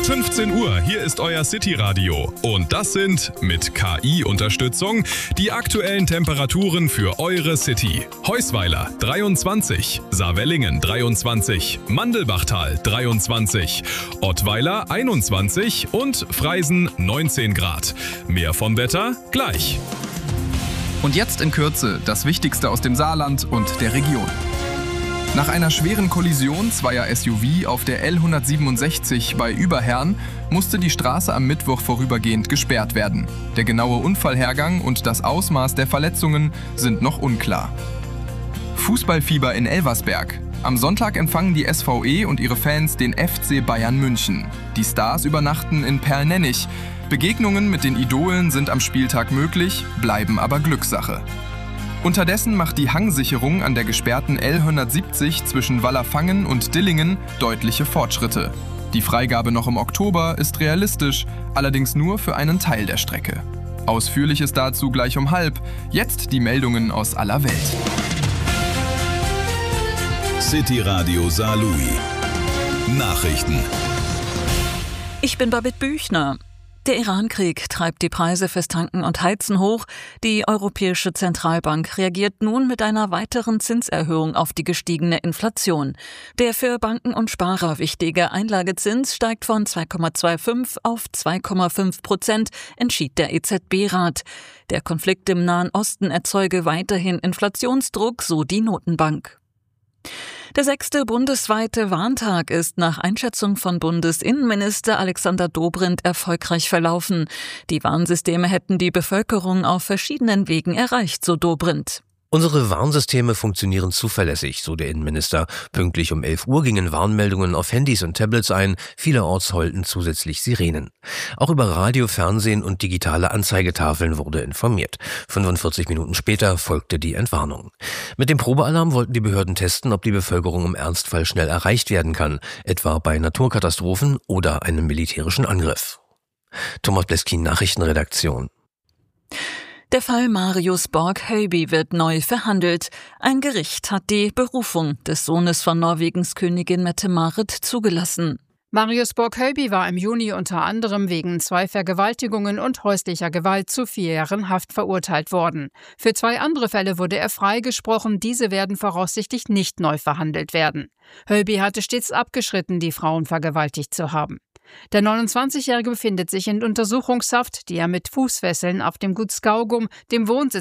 15 Uhr, hier ist euer City-Radio. Und das sind, mit KI-Unterstützung, die aktuellen Temperaturen für eure City. Heusweiler 23, Saarwellingen 23, Mandelbachtal 23, Ottweiler 21 und Freisen 19 Grad. Mehr vom Wetter gleich. Und jetzt in Kürze das Wichtigste aus dem Saarland und der Region. Nach einer schweren Kollision zweier SUV auf der L167 bei Überherrn musste die Straße am Mittwoch vorübergehend gesperrt werden. Der genaue Unfallhergang und das Ausmaß der Verletzungen sind noch unklar. Fußballfieber in Elversberg. Am Sonntag empfangen die SVE und ihre Fans den FC Bayern München. Die Stars übernachten in Perlnennich. Begegnungen mit den Idolen sind am Spieltag möglich, bleiben aber Glückssache. Unterdessen macht die Hangsicherung an der gesperrten L170 zwischen Wallerfangen und Dillingen deutliche Fortschritte. Die Freigabe noch im Oktober ist realistisch, allerdings nur für einen Teil der Strecke. Ausführliches dazu gleich um 12:30. Jetzt die Meldungen aus aller Welt. City Radio Saarlouis. Nachrichten. Ich bin Babette Büchner. Der Iran-Krieg treibt die Preise fürs Tanken und Heizen hoch. Die Europäische Zentralbank reagiert nun mit einer weiteren Zinserhöhung auf die gestiegene Inflation. Der für Banken und Sparer wichtige Einlagezins steigt von 2,25 auf 2,5%, entschied der EZB-Rat. Der Konflikt im Nahen Osten erzeuge weiterhin Inflationsdruck, so die Notenbank. Der 6. bundesweite Warntag ist nach Einschätzung von Bundesinnenminister Alexander Dobrindt erfolgreich verlaufen. Die Warnsysteme hätten die Bevölkerung auf verschiedenen Wegen erreicht, so Dobrindt. Unsere Warnsysteme funktionieren zuverlässig, so der Innenminister. Pünktlich um 11 Uhr gingen Warnmeldungen auf Handys und Tablets ein, vielerorts heulten zusätzlich Sirenen. Auch über Radio, Fernsehen und digitale Anzeigetafeln wurde informiert. 45 Minuten später folgte die Entwarnung. Mit dem Probealarm wollten die Behörden testen, ob die Bevölkerung im Ernstfall schnell erreicht werden kann, etwa bei Naturkatastrophen oder einem militärischen Angriff. Thomas Bleskin, Nachrichtenredaktion. Der Fall Marius Borg-Høiby wird neu verhandelt. Ein Gericht hat die Berufung des Sohnes von Norwegens Königin Mette-Marit zugelassen. Marius Borg-Høiby war im Juni unter anderem wegen 2 Vergewaltigungen und häuslicher Gewalt zu 4 Jahren Haft verurteilt worden. Für 2 andere Fälle wurde er freigesprochen, diese werden voraussichtlich nicht neu verhandelt werden. Høiby hatte stets abgeschritten, die Frauen vergewaltigt zu haben. Der 29-Jährige befindet sich in Untersuchungshaft, die er mit Fußfesseln auf dem Gut Skaugum, dem Wohnsitz